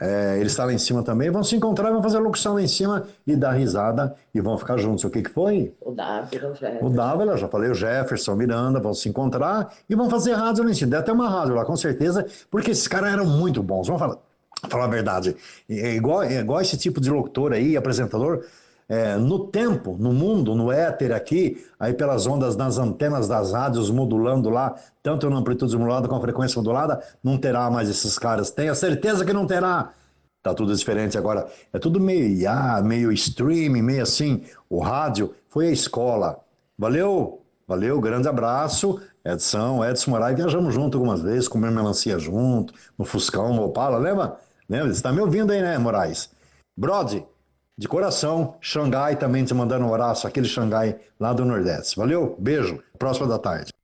Ele está lá em cima também. Vão se encontrar, vão fazer a locução lá em cima e dar risada e vão ficar juntos. O que que foi? O Dávila, o O Jefferson. Dávila, já falei, o Jefferson, Miranda, vão se encontrar e vão fazer rádio lá em cima. Deve ter uma rádio lá, com certeza, porque esses caras eram muito bons. Vamos falar a verdade. É igual esse tipo de locutor aí, apresentador. No tempo, no mundo, no éter aqui, aí pelas ondas nas antenas das rádios modulando lá, tanto na amplitude modulada como a frequência modulada, não terá mais esses caras. Tenha certeza que não terá. Tá tudo diferente agora. É tudo meio IA, meio streaming, meio assim. O rádio foi a escola. Valeu, valeu, grande abraço. Edson Moraes, viajamos junto algumas vezes, comemos melancia junto, no Fuscão, no Opala, lembra? Lembra? Você tá me ouvindo aí, né, Moraes? Brody, de coração, Xangai também te mandando um abraço, aquele Xangai lá do Nordeste. Valeu, beijo, próxima da tarde.